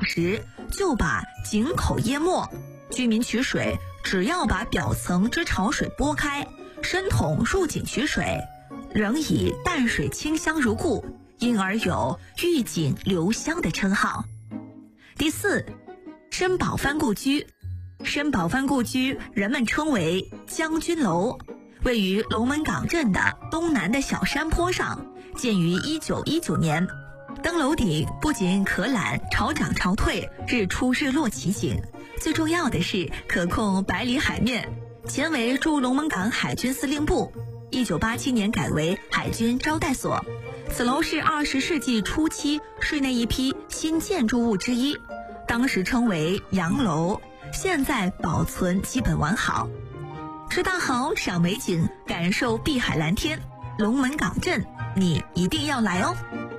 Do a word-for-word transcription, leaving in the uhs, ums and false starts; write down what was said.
时就把井口淹没，居民取水只要把表层之潮水拨开，深桶入井取水，仍以淡水清香如故，因而有玉井流香的称号。第四，申宝幡故居。申宝幡故居人们称为将军楼，位于龙门港镇的东南的小山坡上，建于一九一九年。登楼顶不仅可览潮涨潮退、日出日落奇景，最重要的是可控百里海面。前为驻龙门港海军司令部，一九八七年改为海军招待所。此楼是二十世纪初期市内一批新建筑物之一，当时称为洋楼，现在保存基本完好。吃大蚝、赏美景、感受碧海蓝天，龙门港镇你一定要来哦。